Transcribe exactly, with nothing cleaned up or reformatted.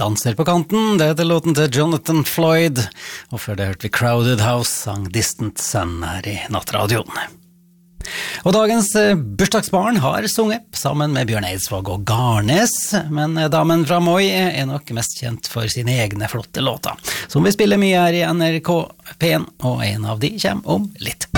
danser på kanten. Det heter låten til Jonathan Floyd, og før det hørte vi Crowded House sang Distant Sun her i Nattradioen. Og dagens bursdagsbarn har sunget sammen med Bjørn Eidsvåg og Garnes, men damen fra Moi er nok mest kjent for sine egne flotte låter, som vi spiller mye her i N R K P en, og en av de kommer om litt.